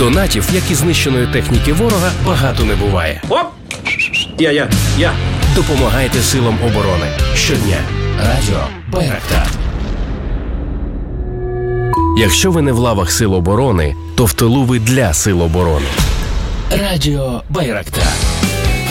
Донатів, як і знищеної техніки ворога, багато не буває. Оп! Я. Допомагайте силам оборони. Щодня. Радіо Байрактар. Якщо ви не в лавах сил оборони, то в тилу ви для сил оборони. Радіо Байрактар.